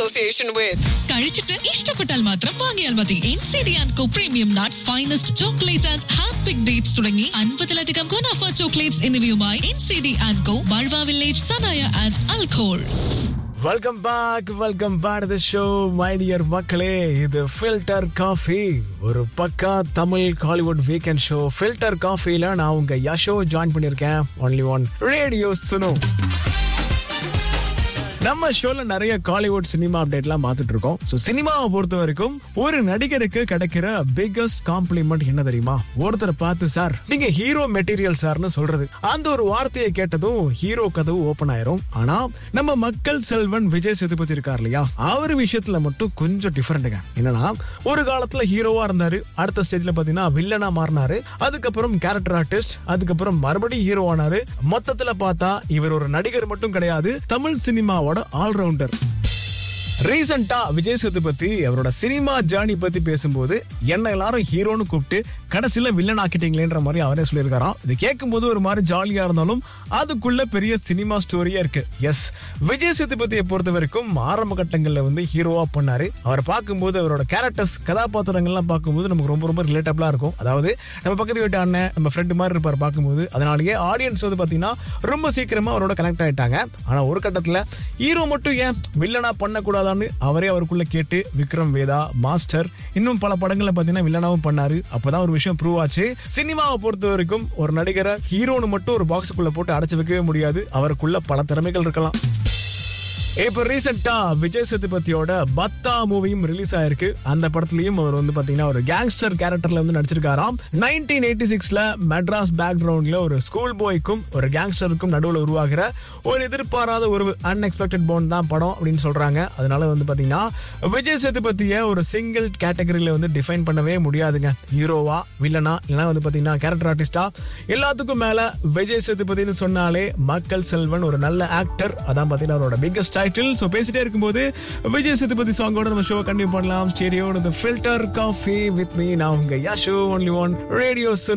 association with. കഴിച്ചിട്ട് ഇഷ്ടപ്പെട്ടാൽ മാത്രം വാങ്ങിയാൽ മതി. NCD & Co premium nuts, finest chocolate and hand pick dates തുടങ്ങി 50-ലധികം ഗുണാഫ ചോക്ലേറ്റ്സ് എന്നിവയുമായി NCD & Co ബൾവ village, Sanaya and അൽഖോൾ. Welcome back the show my dear മക്കളെ. ഇത് ഫിൽറ്റർ காஃபி, ஒரு பக்கா Tamil Hollywood weekend show. Filter காஃபில நான் உங்க யஷோ ஜாயின் பண்ணிருக்கேன். Only one radio சுனோ. நம்ம ஷோல நிறைய காலிவுட் சினிமா அப்டேட்லாம் பார்த்துட்டு இருக்கோம். ஸோ சினிமாவை பொறுத்த வரைக்கும் ஒரு நடிகருக்கு கிடைக்கிற பிக்கஸ்ட் காம்ப்ளிமெண்ட் என்ன தெரியுமா? ஒருத்தரை பார்த்து சார் நீங்க ஹீரோ மெட்டீரியல் சார்னு சொல்றது. அந்த ஒரு வார்த்தையை கேட்டதும் ஹீரோ கதவு ஓபன் ஆயிரும். ஆனா நம்ம மக்கள் செல்வன் விஜய் சேதுபதி இருக்கார் இல்லையா, அவர் விஷயத்துல மட்டும் கொஞ்சம் டிஃபரெண்ட்டுங்க. என்னன்னா, ஒரு காலத்துல ஹீரோவா இருந்தாரு, அடுத்த ஸ்டேஜ்ல பாத்தீங்கன்னா வில்லனா மாறினாரு, அதுக்கப்புறம் கேரக்டர் ஆர்டிஸ்ட், அதுக்கப்புறம் மறுபடியும் ஹீரோ ஆனாரு. மொத்தத்துல பார்த்தா இவர் ஒரு நடிகர் மட்டும் கிடையாது, தமிழ் சினிமாவோட ஆல்ரவுண்டர். ரீசெண்டா விஜய் சேதுபதி அவரோட சினிமா ஜர்னி பத்தி பேசும்போது என்ன எல்லாரும் ஹீரோன்னு கூப்பிட்டு கடைசியில வில்லன் ஆக்கிட்டீங்களேன்ற மாதிரி அவரே சொல்லியிருக்காராம். இது கேட்கும் போது ஒரு மாதிரி ஜாலியா இருந்தாலும் அதுக்குள்ள பெரிய சினிமா ஸ்டோரியா இருக்கு. எஸ், விஜய் சேதுபதியை பொறுத்த வரைக்கும் ஆரம்ப கட்டங்கள்ல வந்து ஹீரோவா பண்ணாரு. அவரை பார்க்கும்போது அவரோட கேரக்டர்ஸ், கதாபாத்திரங்கள்லாம் பார்க்கும்போது நமக்கு ரொம்ப ரொம்ப ரிலேட்டபிளா இருக்கும். அதாவது நம்ம பக்கத்து வீட்டு அண்ணன், நம்ம ஃப்ரெண்டு மாதிரி இருப்பார் பார்க்கும்போது. அதனாலேயே ஆடியன்ஸ் வந்து பாத்தீங்கன்னா ரொம்ப சீக்கிரமா அவரோட கனெக்ட் ஆயிட்டாங்க. ஆனா ஒரு கட்டத்துல ஹீரோ மட்டும் ஏன் வில்லனா பண்ணக்கூடாது அவரே அவருக்குள்ள கேட்டு விக்ரம் வேதா, மாஸ்டர், இன்னும் பல படங்கள்ல பாத்தீங்கன்னா வில்லனாவும் பண்ணாரு. அப்பதான் ஒரு விஷயம் ப்ரூவ் ஆச்சு. சினிமாவை பொறுத்த வரைக்கும் ஒரு நடிகரை ஹீரோன்னு மட்டும் ஒரு பாக்ஸுக்குள்ள போட்டு அடைச்சு வைக்கவே முடியாது. அவருக்குள்ள பல திறமைகள் இருக்கலாம். இப்ப ரீசெண்டா விஜய் சேதுபதியோட பத்தா மூவியும் ரிலீஸ் ஆயிருக்கு. அந்த படத்துலயும் அவர் வந்து பாத்தீங்கன்னா ஒரு கேங்ஸ்டர் கேரக்டர்ல வந்து நடிச்சிருக்காராம். 1986ல மெட்ராஸ் பேக்ரவுண்ட்ல ஒரு ஸ்கூல் பாய்க்கும் ஒரு கேங்ஸ்டருக்கும் நடுவுல உருவாகிற ஒரு எதிர்பாராத ஒரு அன்எக்ஸ்பெக்டட் பாண்ட் தான் படம் அப்படின்னு சொல்றாங்க. அதனால வந்து பாத்தீங்கன்னா விஜய் சேதுபதியை ஒரு சிங்கிள் கேட்டகரியில வந்து டிஃபைன் பண்ணவே முடியாதுங்க. ஹீரோவா, வில்லனா, இல்லைன்னா வந்து பாத்தீங்கன்னா கேரக்டர் ஆர்டிஸ்டா, எல்லாத்துக்கும் மேல விஜய் சேதுபதினு சொன்னாலே மக்கள் செல்வன், ஒரு நல்ல ஆக்டர். அதான் பாத்தீங்கன்னா அவரோட பிக்கஸ்ட் டைட்டில். சோ பேசிட்டே இருக்கும்போது விஜய் சேதுபதி சாங்கோட நம்ம ஷோ கண்டினியூ பண்ணலாம். ஸ்டேடியோட ஃபில்டர் காஃபி வித் மீ, நான் உங்க யஷோ, ஒன்லி ஒன் ரேடியோ சுனோ.